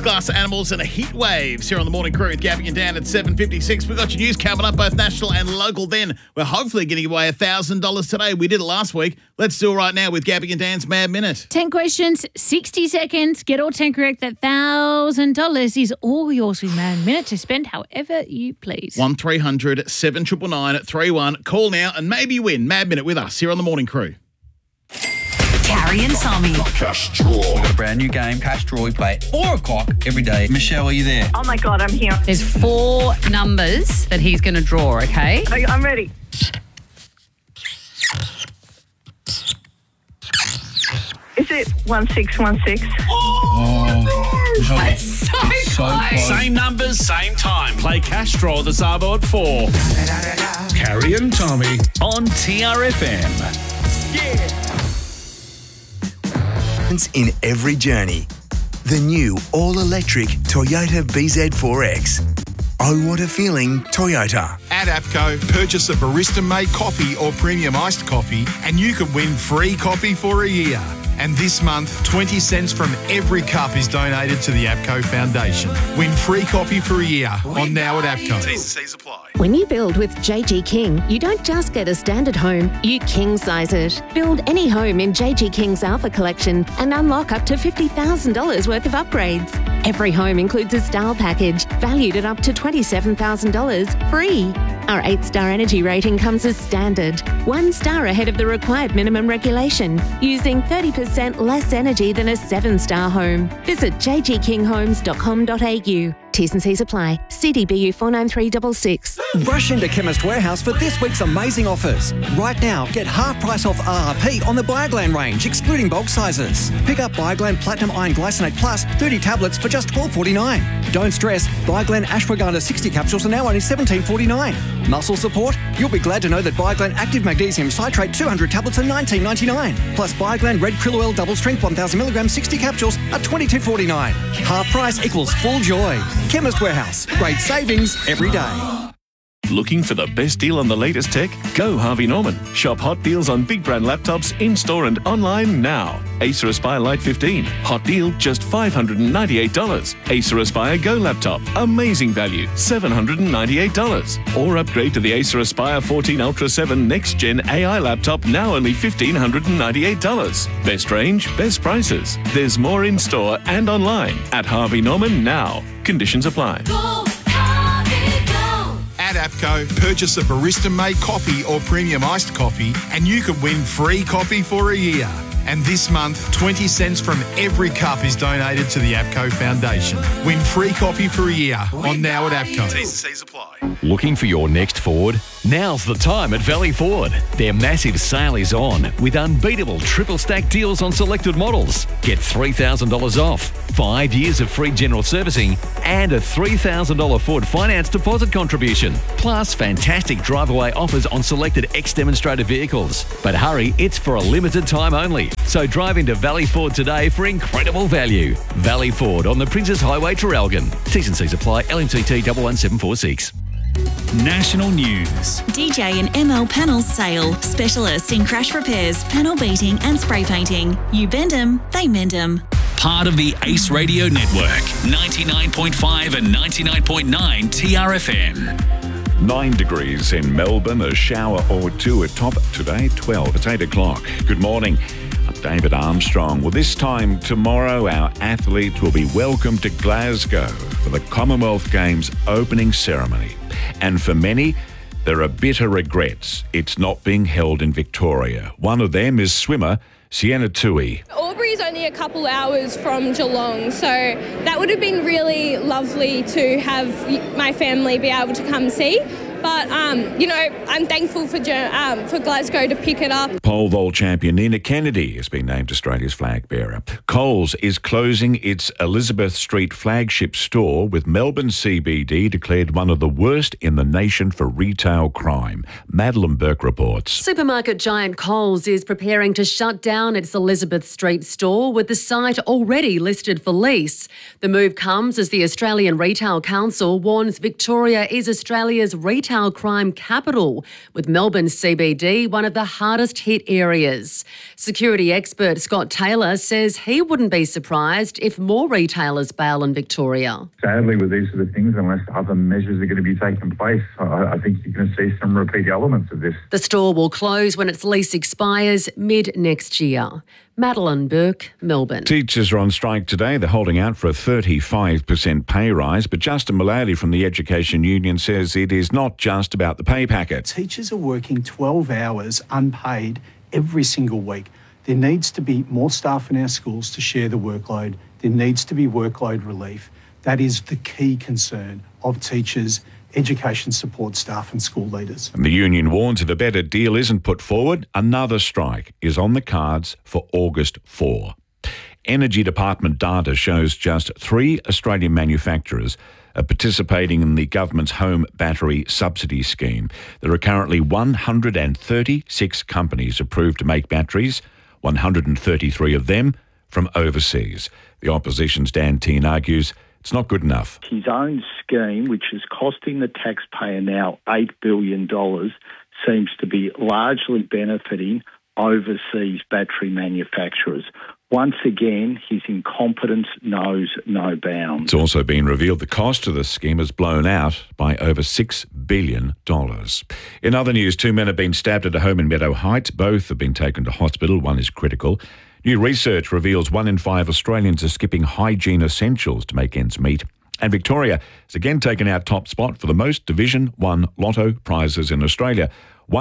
glass animals and heat waves here on the Morning Crew with Gabby and Dan at 7:56. We've got your news coming up, both national and local. Then we're hopefully getting away $1,000 today. We did it last week. Let's do it right now with Gabby and Dan's Mad Minute. 10 questions, 60 seconds. Get all 10 correct. That $1,000 is all yours with Mad Minute to spend however you please. 1300 799 31. Call now and maybe win Mad Minute with us here on the Morning Crew. Carrie and Tommy. Cash Draw. We've got a brand new game, Cash Draw. We play at 4 o'clock every day. Michelle, are you there? Oh my God, I'm here. There's 4 numbers that he's going to draw, okay? I'm ready. Is it 1616? That's so close. Same numbers, same time. Play Cash Draw this Arvo at 4. Carrie and Tommy On TRFM. In every journey. The new all-electric Toyota BZ4X. Oh, what a feeling, Toyota. at APCO, purchase a barista-made coffee or premium iced coffee and you could win free coffee for a year. And this month, 20 cents from every cup is donated to the APCO Foundation. Win free coffee for a year on Now at APCO. T&Cs apply. When you build with JG King, you don't just get a standard home, you king size it. Build any home in JG King's Alpha Collection and unlock up to $50,000 worth of upgrades. Every home includes a style package valued at up to $27,000 free. Our 8-star energy rating comes as standard, 1 star ahead of the required minimum regulation, using 30% less energy than a 7-star home. Visit jgkinghomes.com.au. T&Cs apply. CDBU 49366. Rush into Chemist Warehouse for this week's amazing offers. Right now, get half price off RRP on the Bioglan range, excluding bulk sizes. Pick up Bioglan Platinum Iron Glycinate Plus 30 tablets for just $12.49. Don't stress, Bioglan Ashwagandha 60 capsules are now only $17.49. Muscle support? You'll be glad to know that Bioglan Active Magnesium Citrate 200 tablets are $19.99. Plus Bioglan Red Krill Oil Double Strength 1000 milligrams 60 capsules are $22.49. Half price equals full joy. Chemist Warehouse. Great savings every day. Looking for the best deal on the latest tech? Go Harvey Norman. Shop hot deals on big brand laptops in-store and online now. Acer Aspire Lite 15. Hot deal, just $598. Acer Aspire Go laptop. Amazing value, $798. Or upgrade to the Acer Aspire 14 Ultra 7 Next Gen AI laptop, now only $1,598. Best range, best prices. There's more in-store and online at Harvey Norman now. Conditions apply. At APCO, purchase a barista-made coffee or premium iced coffee and you could win free coffee for a year. And this month, 20 cents from every cup is donated to the APCO Foundation. Win free coffee for a year on Now at APCO. T&Cs apply. Looking for your next Ford? Now's the time at Valley Ford. Their massive sale is on with unbeatable triple stack deals on selected models. Get $3,000 off, 5 years of free general servicing and a $3,000 Ford finance deposit contribution. Plus fantastic drive-away offers on selected ex-demonstrator vehicles. But hurry, it's for a limited time only. So drive into Valley Ford today for incredible value. Valley Ford on the Princes Highway, Traralgon. T&Cs apply. LMTT 11746. National news. DJ and ML Panels Sale. Specialists in crash repairs, panel beating and spray painting. You bend 'em, they mend 'em. Part of the Ace Radio Network. 99.5 and 99.9 TRFM. 9 degrees in Melbourne, a shower or two at top today, 12. It's 8 o'clock. Good morning. I'm David Armstrong. Well, this time tomorrow, our athlete will be welcomed to Glasgow for the Commonwealth Games opening ceremony. And for many, there are bitter regrets it's not being held in Victoria. One of them is swimmer Sienna Tui. Albury's only a couple hours from Geelong, so that would have been really lovely to have my family be able to come see. But, I'm thankful for Glasgow to pick it up. Pole vault champion Nina Kennedy has been named Australia's flag bearer. Coles is closing its Elizabeth Street flagship store, with Melbourne CBD declared one of the worst in the nation for retail crime. Madeline Burke reports. Supermarket giant Coles is preparing to shut down its Elizabeth Street store, with the site already listed for lease. The move comes as the Australian Retail Council warns Victoria is Australia's retail retail crime capital, with Melbourne CBD one of the hardest hit areas. Security expert Scott Taylor says he wouldn't be surprised if more retailers bail in Victoria. Sadly, with these sort of things, unless other measures are going to be taken place, I think you're going to see some repeat elements of this. The store will close when its lease expires mid-next year. Madeline Burke, Melbourne. Teachers are on strike today. They're holding out for a 35% pay rise, but Justin Mullally from the Education Union says it is not just about the pay packet. Teachers are working 12 hours unpaid every single week. There needs to be more staff in our schools to share the workload. There needs to be workload relief. That is the key concern of teachers, education support staff and school leaders. And the union warns if a better deal isn't put forward, another strike is on the cards for August 4. Energy Department data shows just 3 Australian manufacturers are participating in the government's home battery subsidy scheme. There are currently 136 companies approved to make batteries, 133 of them from overseas. The opposition's Dan Tehan argues it's not good enough. His own scheme, which is costing the taxpayer now $8 billion, seems to be largely benefiting overseas battery manufacturers. Once again, his incompetence knows no bounds. It's also been revealed the cost of the scheme has blown out by over $6 billion. In other news, 2 men have been stabbed at a home in Meadow Heights. Both have been taken to hospital. One is critical. New research reveals 1 in 5 Australians are skipping hygiene essentials to make ends meet. And Victoria has again taken out top spot for the most Division 1 lotto prizes in Australia.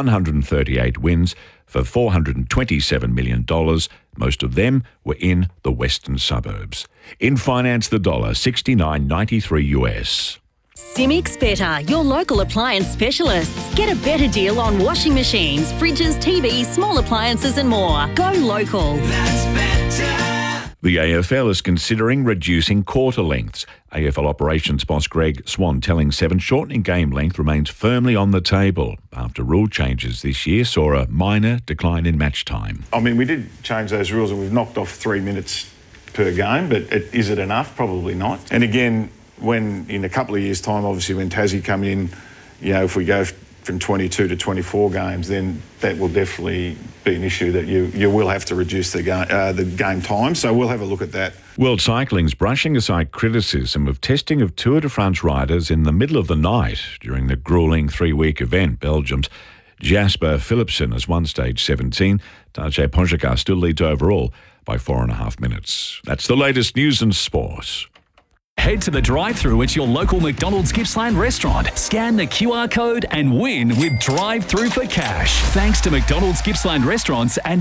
138 wins for $427 million. Most of them were in the western suburbs. In finance, the dollar, $69.93 US. Simics Better, your local appliance specialists. Get a better deal on washing machines, fridges, TVs, small appliances and more. Go local. That's better. The AFL is considering reducing quarter lengths. AFL operations boss Greg Swan telling Seven shortening game length remains firmly on the table after rule changes this year saw a minor decline in match time. I mean, we did change those rules and we've knocked off 3 minutes per game, but is it enough? Probably not. And again, when in a couple of years' time, obviously when Tassie come in, you know, if we go from 22 to 24 games, then that will definitely be an issue that you will have to reduce the game time. So we'll have a look at that. World Cycling's brushing aside criticism of testing of Tour de France riders in the middle of the night during the gruelling 3-week event. Belgium's Jasper Philipsen has won stage 17. Tadej Pogačar still leads overall by 4.5 minutes. That's the latest news and sport. Head to the drive-thru at your local McDonald's Gippsland restaurant. Scan the QR code and win with drive-thru for cash. Thanks to McDonald's Gippsland restaurants and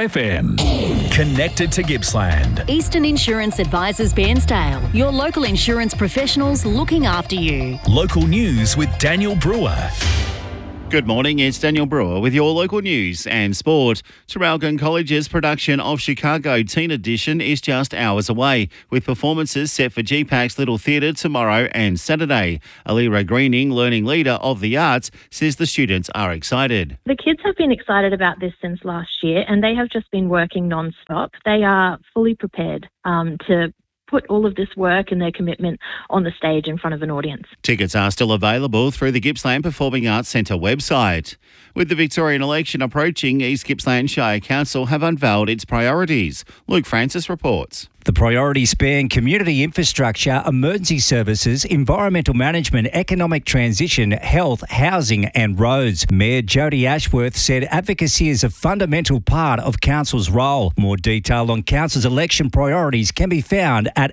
TRFM. Connected to Gippsland. Eastern Insurance Advisors Bairnsdale, your local insurance professionals looking after you. Local news with Daniel Brewer. Good morning, it's Daniel Brewer with your local news and sport. Traralgon College's production of Chicago Teen Edition is just hours away, with performances set for GPAC's Little Theatre tomorrow and Saturday. Alira Greening, Learning Leader of the Arts, says the students are excited. The kids have been excited about this since last year and they have just been working non-stop. They are fully prepared to put all of this work and their commitment on the stage in front of an audience. Tickets are still available through the Gippsland Performing Arts Centre website. With the Victorian election approaching, East Gippsland Shire Council have unveiled its priorities. Luke Francis reports. The priorities span community infrastructure, emergency services, environmental management, economic transition, health, housing and roads. Mayor Jodie Ashworth said advocacy is a fundamental part of Council's role. More detail on Council's election priorities can be found at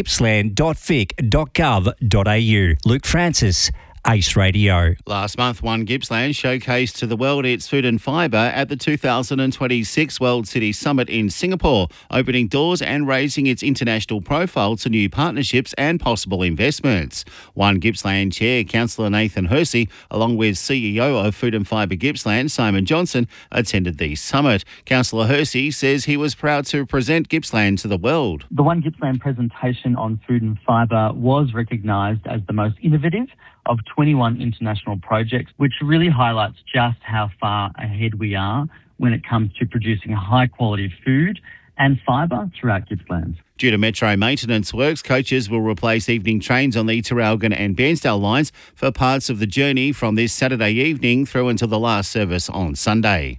eastgippsland.vic.gov.au. Luke Francis, Ace Radio. Last month, One Gippsland showcased to the world its food and fibre at the 2026 World City Summit in Singapore, opening doors and raising its international profile to new partnerships and possible investments. One Gippsland Chair, Councillor Nathan Hersey, along with CEO of Food and Fibre Gippsland, Simon Johnson, attended the summit. Councillor Hersey says he was proud to present Gippsland to the world. The One Gippsland presentation on food and fibre was recognised as the most innovative of 21 international projects, which really highlights just how far ahead we are when it comes to producing high quality food and fibre throughout Gippsland. Due to metro maintenance works, coaches will replace evening trains on the Traralgon and Bairnsdale lines for parts of the journey from this Saturday evening through until the last service on Sunday.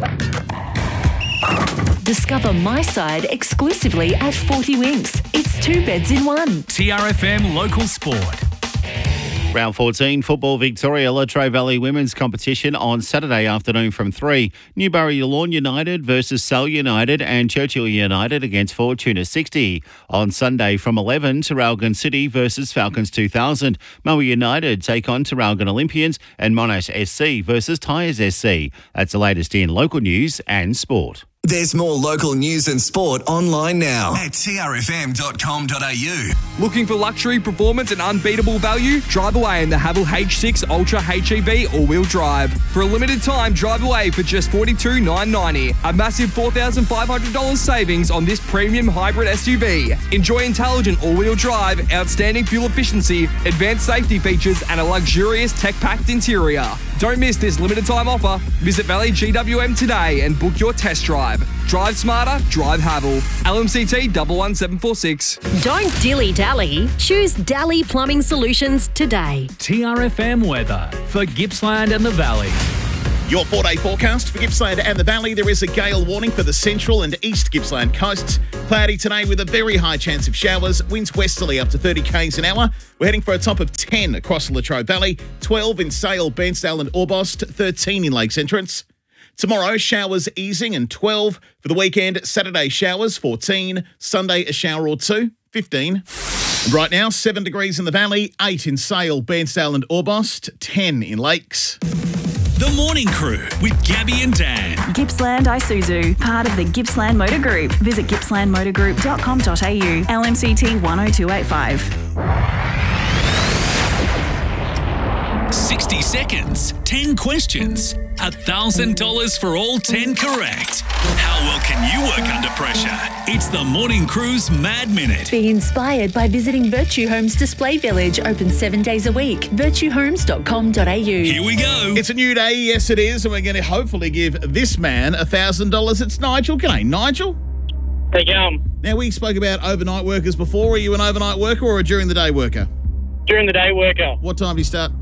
Discover My Side exclusively at 40 Winks. It's 2 beds in one. TRFM Local Sport. Round 14, Football Victoria Latrobe Valley Women's Competition on Saturday afternoon from 3. Newbury Lawn United versus Sale United and Churchill United against Fortuna 60. On Sunday from 11, Traralgon City versus Falcons 2000. Moa United take on Traralgon Olympians and Monash SC versus Tyres SC. That's the latest in local news and sport. There's more local news and sport online now at trfm.com.au. Looking for luxury, performance and unbeatable value? Drive away in the Haval H6 Ultra HEV all-wheel drive. For a limited time, drive away for just $42,990. A massive $4,500 savings on this premium hybrid SUV. Enjoy intelligent all-wheel drive, outstanding fuel efficiency, advanced safety features and a luxurious tech-packed interior. Don't miss this limited time offer. Visit Valley GWM today and book your test drive. Drive smarter, drive Haval. LMCT 11746. Don't dilly-dally. Choose Dally Plumbing Solutions today. TRFM weather for Gippsland and the Valley. Your 4-day forecast for Gippsland and the Valley. There is a gale warning for the central and east Gippsland coasts. Cloudy today with a very high chance of showers. Winds westerly up to 30 k's an hour. We're heading for a top of 10 across the Latrobe Valley, 12 in Sale, Bairnsdale and Orbost, 13 in Lakes Entrance. Tomorrow, showers easing and 12. For the weekend, Saturday showers, 14. Sunday, a shower or 2, 15. And right now, 7 degrees in the Valley, 8 in Sale, Bairnsdale and Orbost, 10 in Lakes. The Morning Crew with Gabby and Dan. Gippsland Isuzu, part of the Gippsland Motor Group. Visit gippslandmotorgroup.com.au. LMCT 10285. 60 seconds, 10 questions, $1,000 for all 10 correct. How well can you work under pressure? It's the Morning Crew's Mad Minute. Be inspired by visiting Virtue Homes Display Village, open 7 days a week. virtuehomes.com.au. Here we go. It's a new day, yes it is, and we're going to hopefully give this man $1,000. It's Nigel. G'day, Nigel. How you going? Now, we spoke about overnight workers before. Are you an overnight worker or a during the day worker? During the day worker. What time do you start?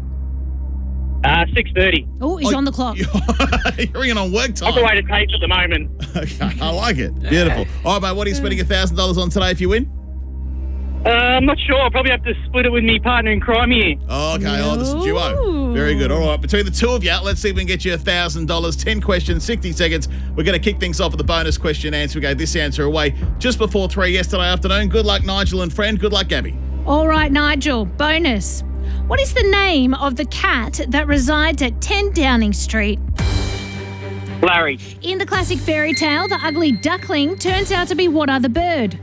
6:30. Oh, he's on the clock. You're ringing on work time. I'm the way to tape at the moment. Okay, I like it. Beautiful. All right, mate, what are you spending $1,000 on today if you win? I'm not sure. I'll probably have to split it with me partner in crime here. Oh, okay. Oh, this is a duo. Very good. All right, between the two of you, let's see if we can get you $1,000. 10 questions, 60 seconds. We're going to kick things off with the bonus question answer. We gave this answer away just before 3 yesterday afternoon. Good luck, Nigel and friend. Good luck, Gabby. All right, Nigel. Bonus. What is the name of the cat that resides at 10 Downing Street? Larry. In the classic fairy tale, the ugly duckling turns out to be what other bird?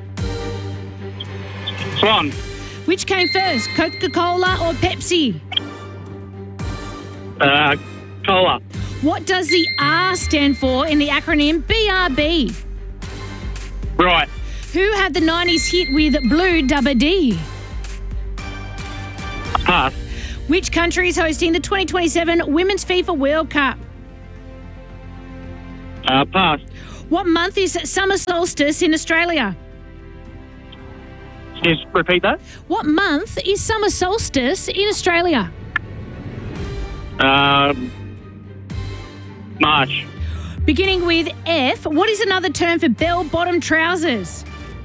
Swan. Which came first, Coca-Cola or Pepsi? Cola. What does the R stand for in the acronym BRB? Right. Who had the 90s hit with Blue Dubba D? Pass. Which country is hosting the 2027 Women's FIFA World Cup? Pass. What month is summer solstice in Australia? Just repeat that. What month is summer solstice in Australia? March. Beginning with F, what is another term for bell-bottom trousers?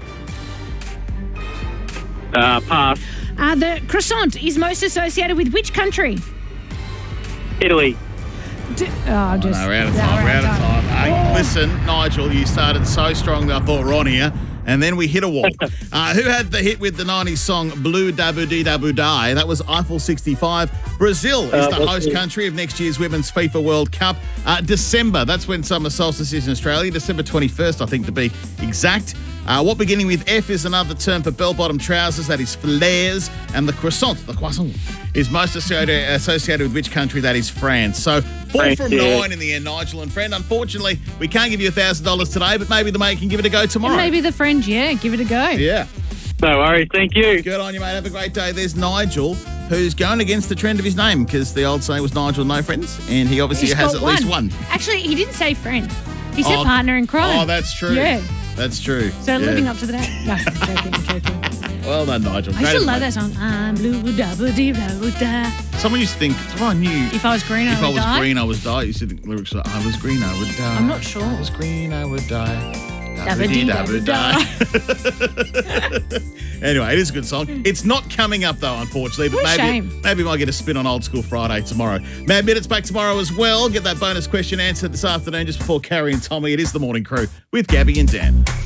Pass. The croissant is most associated with which country? Italy. We're out of time. Hey, listen, Nigel, you started so strong that I thought we're on here, and then we hit a wall. Who had the hit with the 90s song Blue Dabu Dee Dabu Die? That was Eiffel 65. Brazil is the host country of next year's Women's FIFA World Cup. December, that's when summer solstice is in Australia. December 21st, I think, to be exact. What beginning with F is another term for bell-bottom trousers, that is flares, and the croissant is most associated with which country, that is France. So 4 from 9 in the end, Nigel and friend. Unfortunately, we can't give you $1,000 today, but maybe the mate can give it a go tomorrow. Maybe the friend, give it a go. Yeah. No worries, thank you. Good on you, mate. Have a great day. There's Nigel, who's going against the trend of his name, because the old saying was Nigel, no friends, and he obviously has at least one. Actually, he didn't say friend. He said partner in crime. Oh, that's true. Yeah. That's true. So living up to the name. No, I'm joking. Well done, Nigel. I used to love that song. I'm blue, da-ba-dee-da-ba-da. Someone used to think, I knew. If I was green, I would die. If I was green, I would die. You used to think lyrics like, I was green, I would die. I'm not sure. I was green, I would die. Da-ba-dee-da-ba-da. Anyway, it is a good song. It's not coming up, though, unfortunately. But What a shame. Maybe we might get a spin on Old School Friday tomorrow. Mad Minutes back tomorrow as well. Get that bonus question answered this afternoon just before Carrie and Tommy. It is the Morning Crew with Gabby and Dan.